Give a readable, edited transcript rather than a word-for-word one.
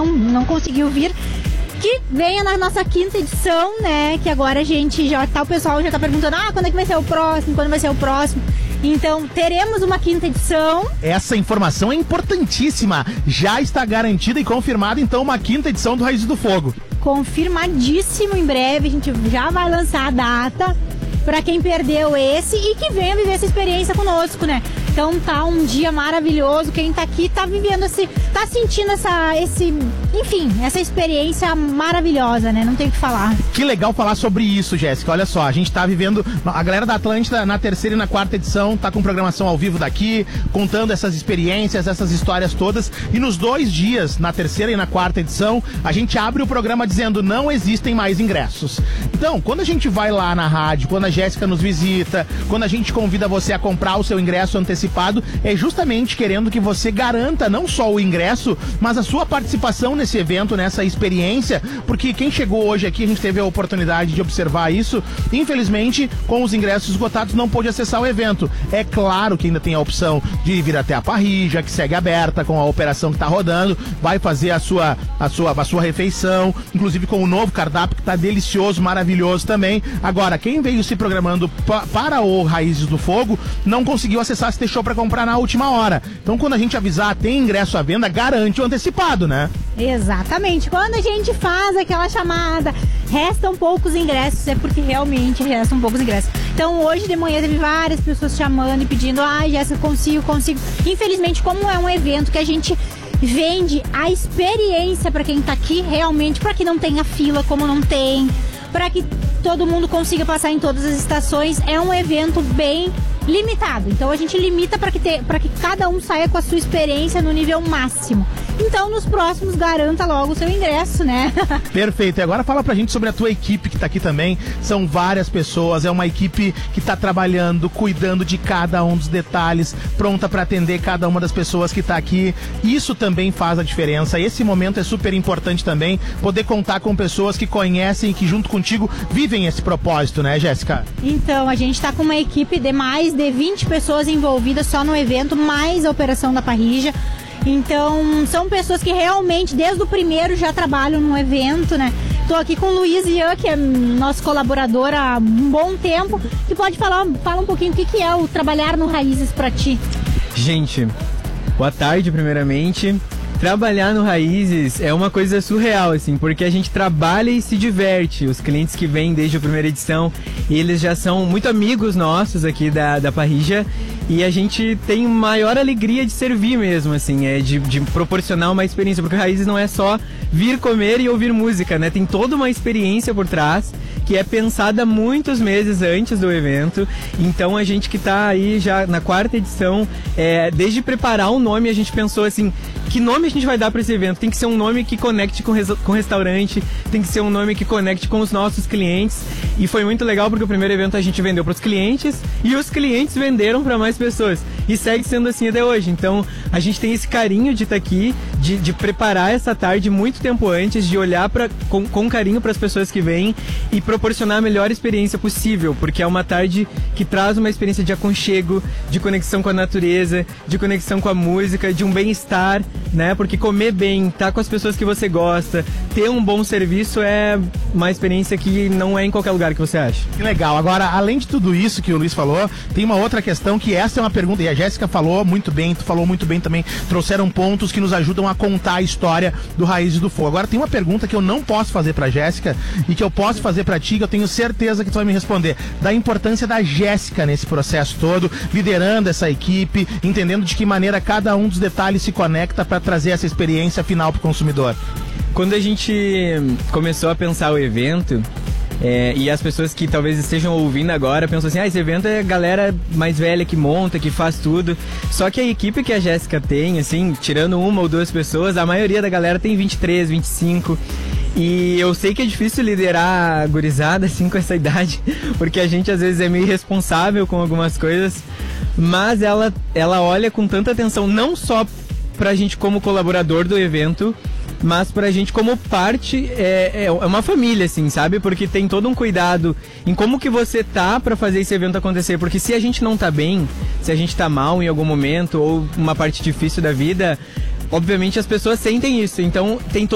não conseguiu vir, que venha na nossa 5ª edição, né? Que agora a gente o pessoal já tá perguntando, quando é que vai ser o próximo? Quando vai ser o próximo? Então, teremos uma 5ª edição. Essa informação é importantíssima. Já está garantida e confirmada, então, uma 5ª edição do Raízes do Fogo. Confirmadíssimo, em breve. A gente já vai lançar a data para quem perdeu esse e que venha viver essa experiência conosco, né? Então tá um dia maravilhoso. Quem tá aqui tá vivendo tá sentindo essa experiência maravilhosa, né? Não tem o que falar. Que legal falar sobre isso, Jéssica. Olha só, a gente tá vivendo, a galera da Atlântida na 3ª e na 4ª edição tá com programação ao vivo daqui, contando essas experiências, essas histórias todas. E nos 2 dias, na 3ª e na 4ª edição, a gente abre o programa dizendo não existem mais ingressos. Então, quando a gente vai lá na rádio, quando a Jéssica nos visita, quando a gente convida você a comprar o seu ingresso antecipado, é justamente querendo que você garanta não só o ingresso, mas a sua participação nesse evento, nessa experiência, porque quem chegou hoje aqui, a gente teve a oportunidade de observar isso, infelizmente, com os ingressos esgotados, não pôde acessar o evento. É claro que ainda tem a opção de vir até a parrilla, que segue aberta com a operação que está rodando, vai fazer a sua refeição, inclusive com o novo cardápio que está delicioso, maravilhoso também. Agora, quem veio se programando para o Raízes do Fogo, não conseguiu acessar, se deixou para comprar na última hora. Então, quando a gente avisar, tem ingresso à venda, garante o antecipado, né? Exatamente. Quando a gente faz aquela chamada, restam poucos ingressos, é porque realmente restam poucos ingressos. Então, hoje de manhã teve várias pessoas chamando e pedindo, Jéssica, consigo. Infelizmente, como é um evento que a gente vende a experiência para quem tá aqui, realmente, para que não tenha fila como não tem, para que todo mundo consiga passar em todas as estações, é um evento bem limitado. Então a gente limita para que cada um saia com a sua experiência no nível máximo. Então nos próximos garanta logo o seu ingresso, né? Perfeito. E agora fala pra gente sobre a tua equipe que tá aqui também. São várias pessoas, é uma equipe que tá trabalhando, cuidando de cada um dos detalhes, pronta para atender cada uma das pessoas que tá aqui. Isso também faz a diferença. Esse momento é super importante também, poder contar com pessoas que conhecem e que junto contigo vivem esse propósito, né, Jéssica? Então, a gente tá com uma equipe de mais de 20 pessoas envolvidas só no evento, mais a operação da parrilla. Então, são pessoas que realmente, desde o primeiro, já trabalham no evento, né? Tô aqui com o Luiz Ian, que é nosso colaborador há um bom tempo, que pode falar um pouquinho o que é o trabalhar no Raízes pra ti. Gente, boa tarde, primeiramente. Trabalhar no Raízes é uma coisa surreal, assim, porque a gente trabalha e se diverte. Os clientes que vêm desde a primeira edição, eles já são muito amigos nossos aqui da parrilla, e a gente tem maior alegria de servir mesmo, assim, de proporcionar uma experiência, porque o Raízes não é só vir comer e ouvir música, né? Tem toda uma experiência por trás, que é pensada muitos meses antes do evento. Então a gente que tá aí já na 4ª edição, desde preparar o nome, a gente pensou assim, que nome a gente vai dar para esse evento? Tem que ser um nome que conecte com o restaurante, tem que ser um nome que conecte com os nossos clientes. E foi muito legal porque o primeiro evento a gente vendeu para os clientes e os clientes venderam para mais pessoas. E segue sendo assim até hoje. Então a gente tem esse carinho de estar aqui, de preparar essa tarde muito tempo antes, de olhar com carinho para as pessoas que vêm e proporcionar a melhor experiência possível, porque é uma tarde que traz uma experiência de aconchego, de conexão com a natureza, de conexão com a música, de um bem-estar, né? Porque comer bem, estar com as pessoas que você gosta, ter um bom serviço é uma experiência que não é em qualquer lugar, que você acha. Que legal. Agora, além de tudo isso que o Luiz falou, tem uma outra questão, que essa é uma pergunta, e a Jéssica falou muito bem, tu falou muito bem também, trouxeram pontos que nos ajudam a contar a história do Raízes do Fogo. Agora tem uma pergunta que eu não posso fazer pra Jéssica e que eu posso fazer pra ti, que eu tenho certeza que tu vai me responder, da importância da Jéssica nesse processo todo, liderando essa equipe, entendendo de que maneira cada um dos detalhes se conecta para trazer essa experiência final pro consumidor. Quando a gente começou a pensar o evento, e as pessoas que talvez estejam ouvindo agora pensam assim, esse evento é a galera mais velha que monta, que faz tudo. Só que a equipe que a Jéssica tem, assim, tirando uma ou duas pessoas, a maioria da galera tem 23, 25. E eu sei que é difícil liderar a gurizada assim com essa idade, porque a gente às vezes é meio irresponsável com algumas coisas, mas ela olha com tanta atenção, não só pra gente como colaborador do evento, mas pra gente como parte, é uma família, assim, sabe? Porque tem todo um cuidado em como que você tá pra fazer esse evento acontecer, porque se a gente não tá bem, se a gente tá mal em algum momento, ou uma parte difícil da vida, obviamente as pessoas sentem isso, então tem